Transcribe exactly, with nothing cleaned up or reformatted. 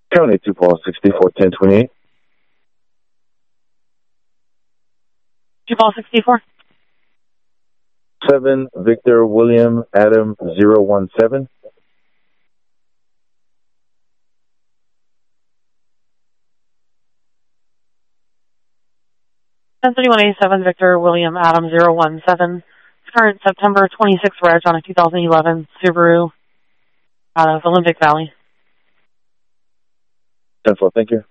County two Paul sixty-four ten twenty-eight. two Paul sixty-four. seven Victor William Adam zero one seven. ten thirty-one eighty-seven Victor William Adam zero one seven. Current September twenty-sixth reg on a two thousand eleven Subaru out of Olympic Valley. ten four, thank you.